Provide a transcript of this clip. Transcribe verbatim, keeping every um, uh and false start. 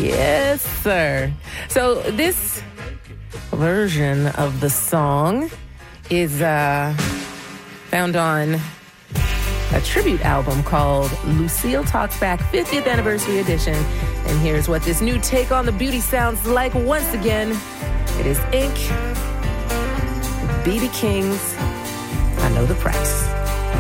Yes, sir. So this version of the song is uh, found on a tribute album called Lucille Talks Back fiftieth Anniversary Edition. And here's what this new take on the beauty sounds like once again. It is Ink, B B King's I Know the Price.